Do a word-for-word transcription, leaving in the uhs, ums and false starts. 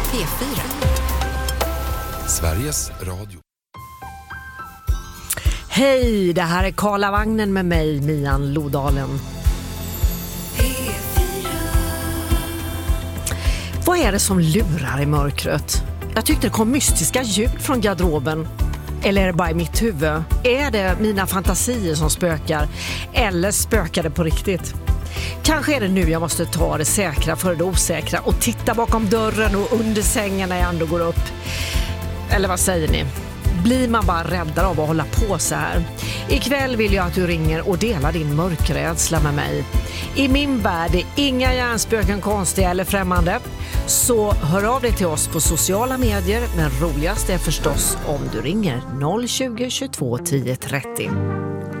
P fyra. Sveriges Radio. Hej, det här är Karlavagnen med mig, Mian Lodalen. P fyra. Vad är det som lurar i mörkret? Jag tyckte det kom mystiska ljud från garderoben. Eller är det bara i mitt huvud? Är det mina fantasier som spökar? Eller spökar det på riktigt? Kanske är det nu jag måste ta det säkra för det osäkra och titta bakom dörren och under sängen när jag ändå går upp. Eller vad säger ni? Blir man bara räddare av att hålla på så här? Ikväll vill jag att du ringer och delar din mörkrädsla med mig. I min värld är inga hjärnspöken konstiga eller främmande. Så hör av dig till oss på sociala medier, men roligast är förstås om du ringer noll tjugo, tjugotvå, tio trettio.